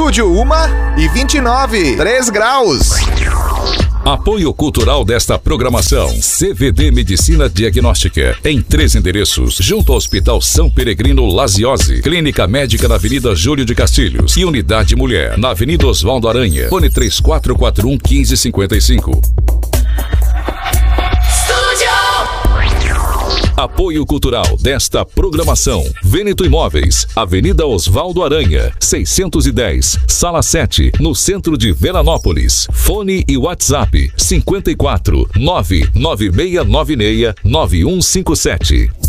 Estúdio 1h29, 3 graus. Apoio cultural desta programação: CVD Medicina Diagnóstica, em 3 endereços, junto ao Hospital São Peregrino Laziose, Clínica Médica na Avenida Júlio de Castilhos e Unidade Mulher, na Avenida Osvaldo Aranha, fone 3441-1555. Apoio cultural desta programação: Vêneto Imóveis, Avenida Osvaldo Aranha, 610, Sala 7, no centro de Veranópolis. Fone e WhatsApp 54 99696 9157.